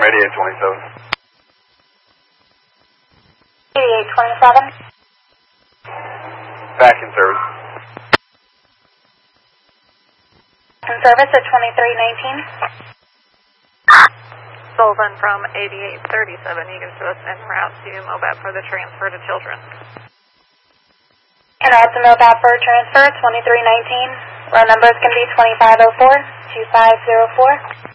8827. 8827. Back in service. In service at 2319. Sullivan from 8837, you can show us en route to MOBAP for the transfer to children. En route to MOBAP for transfer, 2319. Row number is going to be 2504-2504.